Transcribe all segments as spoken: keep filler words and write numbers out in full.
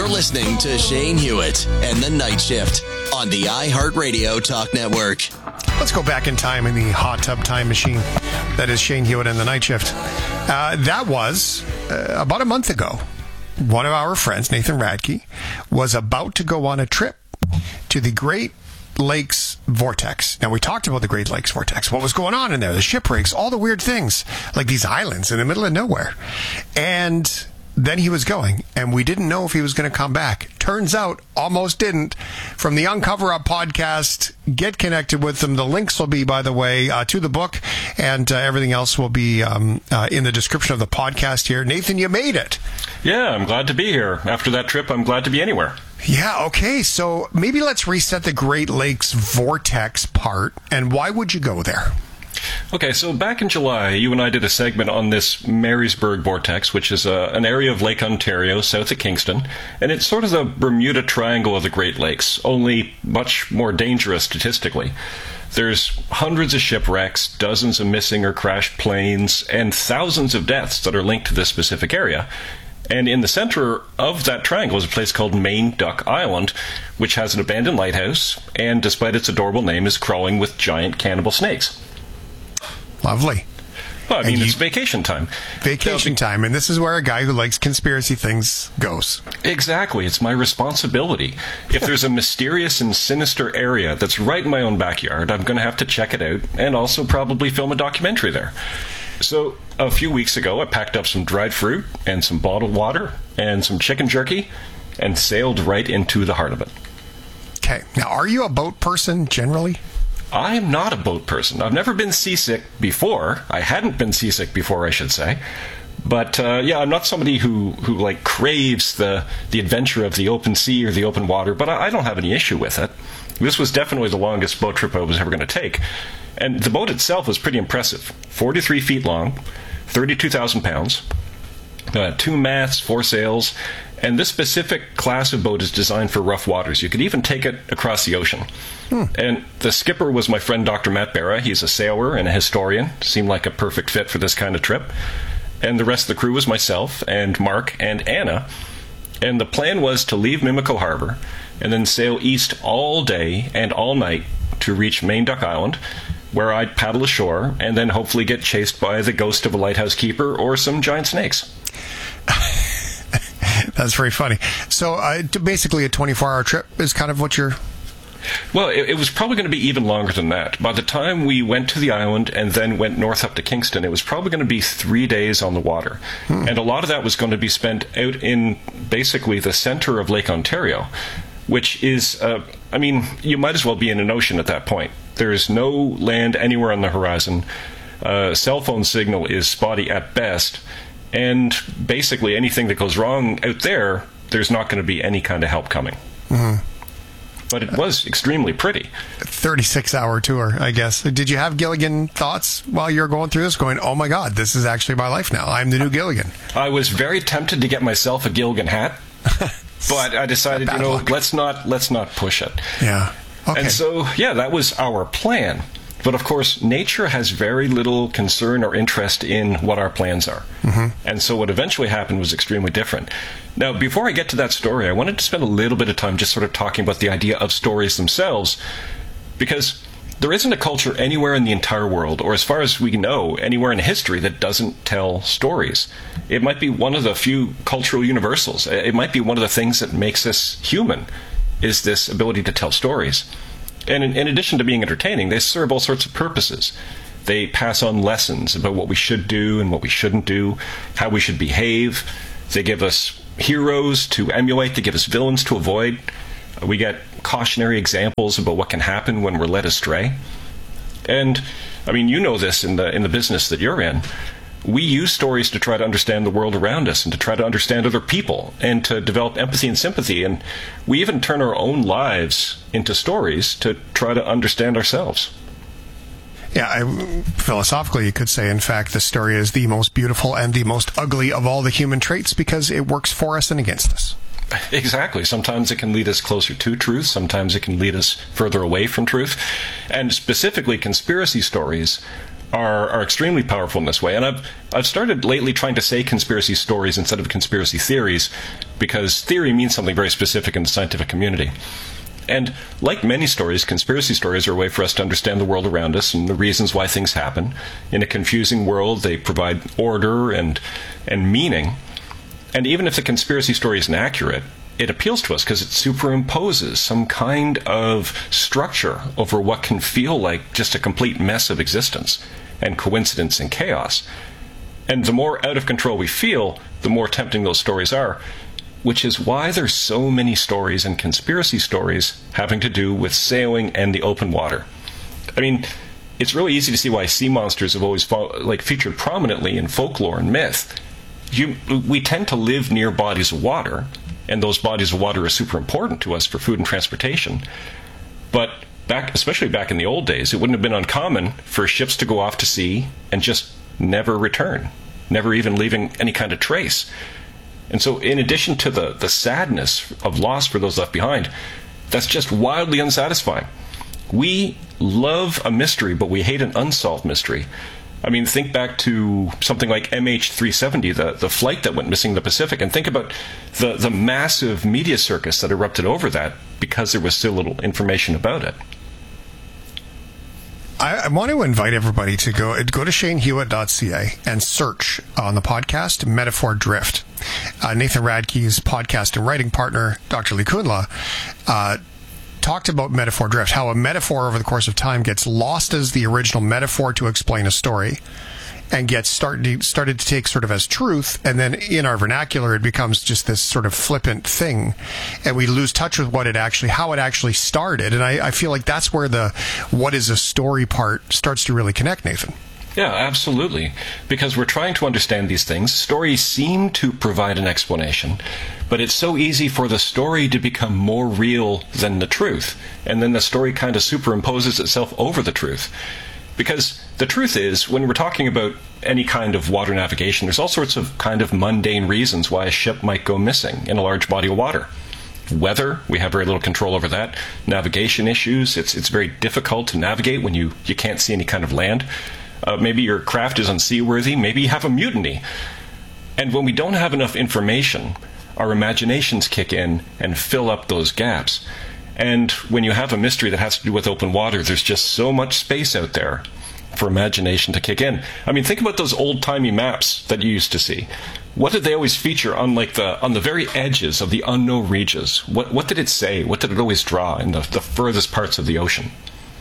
You're listening to Shane Hewitt and the Night Shift on the iHeartRadio Talk Network. Let's go back in time in the hot tub time machine. That is Shane Hewitt and the Night Shift. Uh, that was uh, about a month ago. One of our friends, Nathan Radke, was about to go on a trip to the Great Lakes Vortex. Now, we talked about the Great Lakes Vortex. What was going on in there? The shipwrecks, all the weird things, like these islands in the middle of nowhere. And then he was going, and we didn't know if he was going to come back. Turns out, almost didn't. From the Uncover Up podcast, get connected with them. The links will be, by the way, uh, to the book, and uh, everything else will be um, uh, in the description of the podcast here. Nathan, you made it. Yeah, I'm glad to be here. After that trip, I'm glad to be anywhere. Yeah, okay. So maybe let's reset the Great Lakes Vortex part, and why would you go there? Okay, so back in July, you and I did a segment on this Marysburg Vortex, which is a, an area of Lake Ontario south of Kingston, and it's sort of the Bermuda Triangle of the Great Lakes, only much more dangerous statistically. There's hundreds of shipwrecks, dozens of missing or crashed planes, and thousands of deaths that are linked to this specific area. And in the center of that triangle is a place called Main Duck Island, which has an abandoned lighthouse, and despite its adorable name, is crawling with giant cannibal snakes. Lovely. Well, I mean, you, it's vacation time. Vacation time, and this is where a guy who likes conspiracy things goes. Exactly. It's my responsibility. If there's a mysterious and sinister area that's right in my own backyard, I'm going to have to check it out and also probably film a documentary there. So a few weeks ago, I packed up some dried fruit and some bottled water and some chicken jerky and sailed right into the heart of it. Okay. Now, are you a boat person generally? I'm not a boat person. I've never been seasick before. I hadn't been seasick before, I should say. But, uh, yeah, I'm not somebody who, who like, craves the, the adventure of the open sea or the open water, but I, I don't have any issue with it. This was definitely the longest boat trip I was ever going to take. And the boat itself was pretty impressive. forty-three feet long, thirty-two thousand pounds, uh, two masts, four sails, and this specific class of boat is designed for rough waters. You could even take it across the ocean. Hmm. And the skipper was my friend Doctor Matt Barra. He's a sailor and a historian. Seemed like a perfect fit for this kind of trip. And the rest of the crew was myself and Mark and Anna. And the plan was to leave Mimico Harbor and then sail east all day and all night to reach Main Duck Island, where I'd paddle ashore and then hopefully get chased by the ghost of a lighthouse keeper or some giant snakes. That's very funny. So uh, basically a twenty-four hour trip is kind of what you're... Well, it, it was probably going to be even longer than that. By the time we went to the island and then went north up to Kingston, it was probably going to be three days on the water. Hmm. And a lot of that was going to be spent out in basically the center of Lake Ontario, which is, uh, I mean, you might as well be in an ocean at that point. There is no land anywhere on the horizon. Uh, cell phone signal is spotty at best. And basically anything that goes wrong out there, there's not going to be any kind of help coming. Mm-hmm. But it was extremely pretty. thirty-six hour tour, I guess. Did you have Gilligan thoughts while you were going through this, going, oh my God, this is actually my life now. I'm the new Gilligan. I was very tempted to get myself a Gilligan hat, but I decided, you know, luck. let's not let's not push it. Yeah. Okay. And so, yeah, that was our plan. But of course, nature has very little concern or interest in what our plans are. Mm-hmm. And so what eventually happened was extremely different. Now, before I get to that story, I wanted to spend a little bit of time just sort of talking about the idea of stories themselves, because there isn't a culture anywhere in the entire world, or as far as we know, anywhere in history that doesn't tell stories. It might be one of the few cultural universals. It might be one of the things that makes us human, is this ability to tell stories. And in, in addition to being entertaining, they serve all sorts of purposes. They pass on lessons about what we should do and what we shouldn't do, how we should behave. They give us heroes to emulate. They give us villains to avoid. We get cautionary examples about what can happen when we're led astray. And, I mean, you know this in the in the business that you're in. We use stories to try to understand the world around us and to try to understand other people and to develop empathy and sympathy. And we even turn our own lives into stories to try to understand ourselves. Yeah, I, philosophically, you could say, in fact, the story is the most beautiful and the most ugly of all the human traits because it works for us and against us. Exactly. Sometimes it can lead us closer to truth. Sometimes it can lead us further away from truth. And specifically, conspiracy stories are, are extremely powerful in this way. And I've, I've started lately trying to say conspiracy stories instead of conspiracy theories, because theory means something very specific in the scientific community. And like many stories, conspiracy stories are a way for us to understand the world around us and the reasons why things happen. In a confusing world, they provide order and, and meaning. And even if the conspiracy story isn't accurate, it appeals to us because it superimposes some kind of structure over what can feel like just a complete mess of existence and coincidence and chaos. And the more out of control we feel, the more tempting those stories are, which is why there's so many stories and conspiracy stories having to do with sailing and the open water. I mean, it's really easy to see why sea monsters have always fo- like featured prominently in folklore and myth. You, we tend to live near bodies of water, and those bodies of water are super important to us for food and transportation. But back, especially back in the old days, it wouldn't have been uncommon for ships to go off to sea and just never return, never even leaving any kind of trace. And so in addition to the, the sadness of loss for those left behind, that's just wildly unsatisfying. We love a mystery, but we hate an unsolved mystery. I mean, think back to something like M H three seventy, the, the flight that went missing in the Pacific, and think about the, the massive media circus that erupted over that because there was still little information about it. I, I want to invite everybody to go go to shane hewitt dot c a and search on the podcast Metaphor Drift. Uh, Nathan Radke's podcast and writing partner, Doctor Lee Kunla, uh, talked about metaphor drift, how a metaphor over the course of time gets lost as the original metaphor to explain a story and gets start, started to take sort of as truth, and then in our vernacular it becomes just this sort of flippant thing, and we lose touch with what it actually, how it actually started. And I, I feel like that's where the what is a story part starts to really connect, Nathan. Yeah, absolutely. Because we're trying to understand these things. Stories seem to provide an explanation, but it's so easy for the story to become more real than the truth. And then the story kind of superimposes itself over the truth. Because the truth is, when we're talking about any kind of water navigation, there's all sorts of kind of mundane reasons why a ship might go missing in a large body of water. Weather, we have very little control over that. Navigation issues, it's it's very difficult to navigate when you, you can't see any kind of land. Uh, maybe your craft is unseaworthy. Maybe you have a mutiny. And when we don't have enough information, our imaginations kick in and fill up those gaps. And when you have a mystery that has to do with open water, there's just so much space out there for imagination to kick in. I mean, think about those old-timey maps that you used to see. What did they always feature on like the on the very edges of the unknown regions? What what did it say? What did it always draw in the, the furthest parts of the ocean?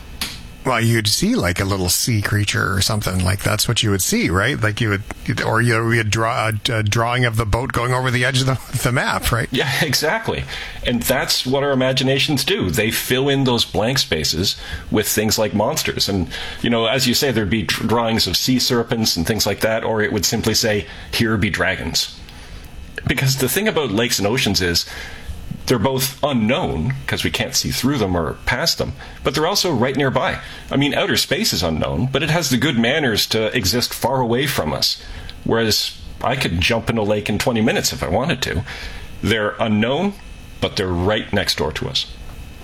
Well, you'd see like a little sea creature or something. Like that's what you would see, right? Like you would, or you would draw a, a drawing of the boat going over the edge of the, the map, right? Yeah, exactly. And that's what our imaginations do. They fill in those blank spaces with things like monsters. And, you know, as you say, there'd be drawings of sea serpents and things like that, or it would simply say, here be dragons. Because the thing about lakes and oceans is, they're both unknown, because we can't see through them or past them, but they're also right nearby. I mean, outer space is unknown, but it has the good manners to exist far away from us, whereas I could jump in a lake in twenty minutes if I wanted to. They're unknown, but they're right next door to us.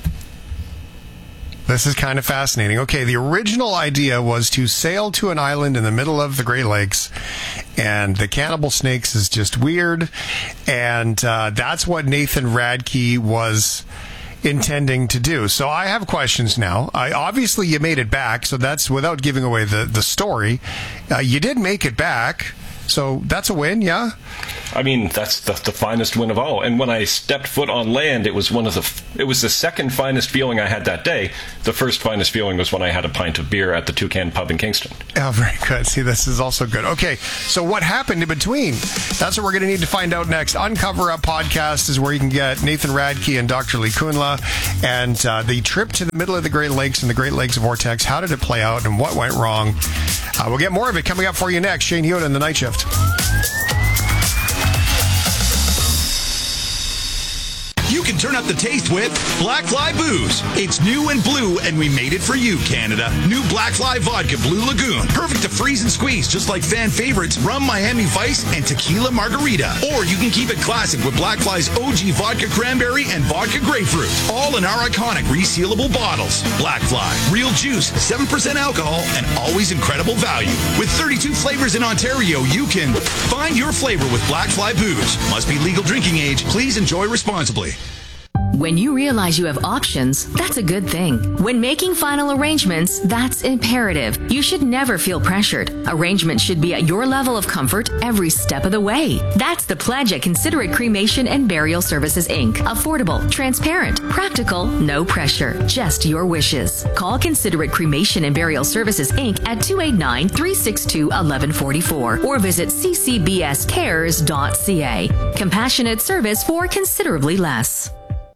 This is kind of fascinating. Okay, the original idea was to sail to an island in the middle of the Great Lakes, and the cannibal snakes is just weird, and uh, that's what Nathan Radke was intending to do. So I have questions now. I, obviously, you made it back, so that's without giving away the, the story. Uh, you did make it back, so that's a win, yeah? I mean, that's the, the finest win of all. And when I stepped foot on land, it was one of the it was the second finest feeling I had that day. The first finest feeling was when I had a pint of beer at the Toucan Pub in Kingston. Oh, very good. See, this is also good. Okay, so what happened in between? That's what we're going to need to find out next. Uncover Up Podcast is where you can get Nathan Radke and Doctor Lee Kunla, and uh, the trip to the middle of the Great Lakes and the Great Lakes Vortex. How did it play out and what went wrong? Uh, we'll get more of it coming up for you next. Shane Hewitt and the Night Shift. You can turn up the taste with Black Fly Booze. It's new and blue, and we made it for you, Canada. New Black Fly Vodka Blue Lagoon. Perfect to freeze and squeeze, just like fan favorites Rum Miami Vice and Tequila Margarita. Or you can keep it classic with Black Fly's O G Vodka Cranberry and Vodka Grapefruit. All in our iconic resealable bottles. Black Fly. Real juice, seven percent alcohol, and always incredible value. With thirty-two flavors in Ontario, you can find your flavor with Black Fly Booze. Must be legal drinking age. Please enjoy responsibly. When you realize you have options, that's a good thing. When making final arrangements, that's imperative. You should never feel pressured. Arrangements should be at your level of comfort every step of the way. That's the pledge at Considerate Cremation and Burial Services, Incorporated. Affordable, transparent, practical, no pressure, just your wishes. Call Considerate Cremation and Burial Services, Incorporated at two eight nine, three six two, one one four four or visit c c b s cares dot c a. Compassionate service for considerably less.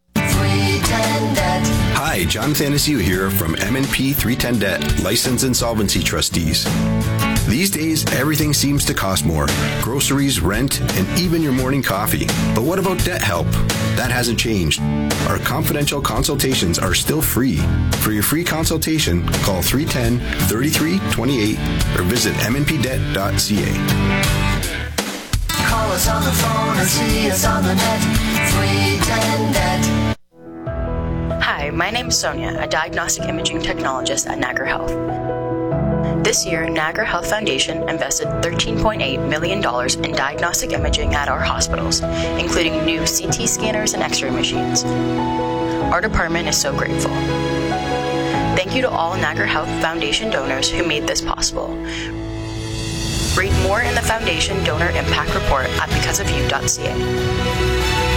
Hi, John Thanasiu here from M and P three ten Debt, License Insolvency Trustees. These days, everything seems to cost more. Groceries, rent, and even your morning coffee. But what about debt help? That hasn't changed. Our confidential consultations are still free. For your free consultation, call three one zero, three three two eight or visit m n p debt dot c a. Call us on the phone or see us on the net. three ten Debt. Hi, my name is Sonia, a diagnostic imaging technologist at Niagara Health. This year, Niagara Health Foundation invested thirteen point eight million dollars in diagnostic imaging at our hospitals, including new C T scanners and X-ray machines. Our department is so grateful. Thank you to all Niagara Health Foundation donors who made this possible. Read more in the Foundation Donor Impact Report at because of you dot c a.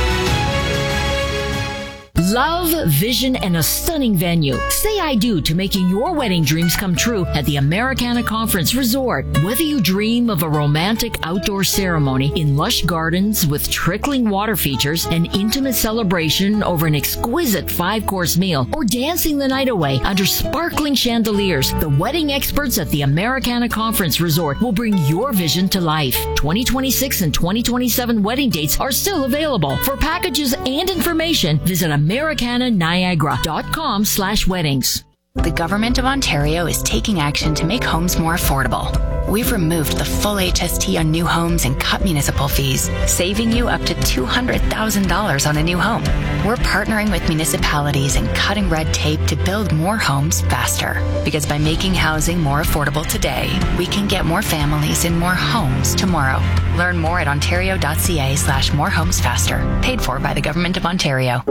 Love, vision, and a stunning venue. Say I do to making your wedding dreams come true at the Americana Conference Resort. Whether you dream of a romantic outdoor ceremony in lush gardens with trickling water features, an intimate celebration over an exquisite five-course meal, or dancing the night away under sparkling chandeliers, the wedding experts at the Americana Conference Resort will bring your vision to life. twenty twenty-six and twenty twenty-seven wedding dates are still available. For packages and information, visit Americana Niagara dot com slash weddings. The Government of Ontario is taking action to make homes more affordable. We've removed the full H S T on new homes and cut municipal fees, saving you up to two hundred thousand dollars on a new home. We're partnering with municipalities and cutting red tape to build more homes faster. Because by making housing more affordable today, we can get more families in more homes tomorrow. Learn more at ontario dot c a slash more homes faster. Paid for by the Government of Ontario.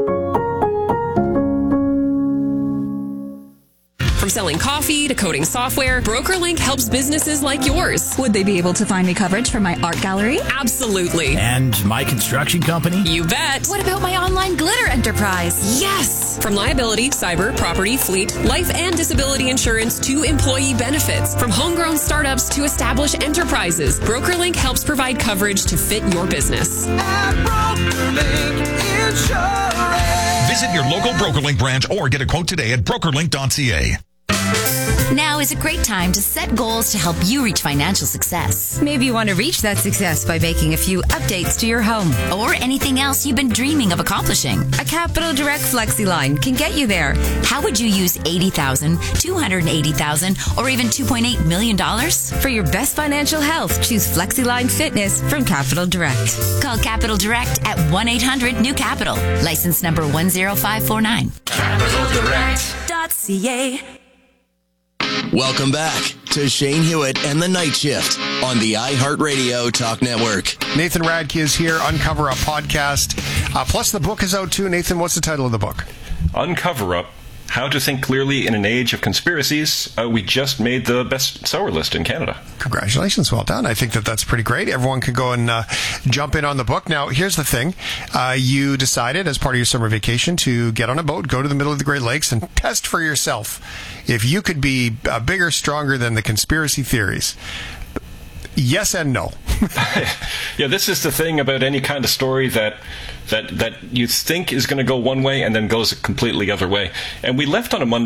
From selling coffee to coding software, BrokerLink helps businesses like yours. Would they be able to find me coverage for my art gallery? Absolutely. And my construction company? You bet. What about my online glitter enterprise? Yes. From liability, cyber, property, fleet, life and disability insurance to employee benefits. From homegrown startups to established enterprises, BrokerLink helps provide coverage to fit your business. At BrokerLink Insurance. Visit your local BrokerLink branch or get a quote today at broker link dot c a. Now is a great time to set goals to help you reach financial success. Maybe you want to reach that success by making a few updates to your home. Or anything else you've been dreaming of accomplishing. A Capital Direct FlexiLine can get you there. How would you use eighty thousand dollars, two hundred eighty thousand dollars, or even two point eight million dollars? For your best financial health, choose FlexiLine Fitness from Capital Direct. Call Capital Direct at one eight hundred new capital. License number one zero five four nine. capital direct dot c a. Welcome back to Shane Hewitt and the Night Shift on the iHeartRadio Talk Network. Nathan Radke is here, Uncover Up podcast. Uh, plus, the book is out too. Nathan, what's the title of the book? Uncover Up, How to Think Clearly in an Age of Conspiracies. Uh, we just made the bestseller list in Canada. Congratulations. Well done. I think that that's pretty great. Everyone can go and uh, jump in on the book. Now, here's the thing. Uh, you decided as part of your summer vacation to get on a boat, go to the middle of the Great Lakes, and test for yourself if you could be uh, bigger, stronger than the conspiracy theories. Yes and no. Yeah, this is the thing about any kind of story that that that you think is going to go one way and then goes a completely other way. And we left on a Monday